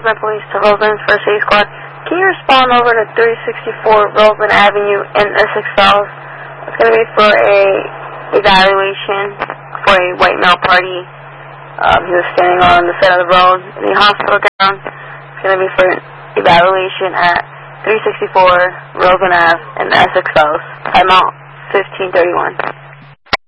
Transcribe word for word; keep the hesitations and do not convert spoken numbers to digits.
Department of Police to Roseland's First Aid Squad. Can you respond over to three sixty-four Roseland Avenue in Essex Falls? It's going to be for a evaluation for a white male party. Um, he was standing on the side of the road in the hospital gown. It's going to be for evaluation at three sixty-four Roseland Avenue in Essex Falls. I'm out fifteen thirty-one.